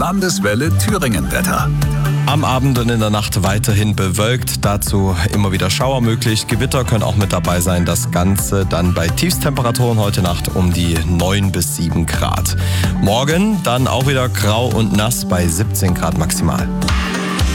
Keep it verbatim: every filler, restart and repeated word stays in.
Landeswelle Thüringen-Wetter. Am Abend und in der Nacht weiterhin bewölkt, dazu immer wieder Schauer möglich. Gewitter können auch mit dabei sein. Das Ganze dann bei Tiefstemperaturen heute Nacht um die neun bis sieben Grad. Morgen dann auch wieder grau und nass bei siebzehn Grad maximal.